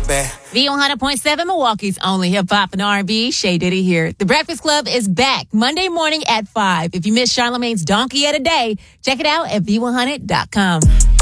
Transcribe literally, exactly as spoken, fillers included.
baby. V one hundred point seven Milwaukee's only hip-hop and R and B. Shay Diddy here. The Breakfast Club is back Monday morning at five. If you missed Charlamagne's Donkey of the Day, check it out at V one hundred dot com.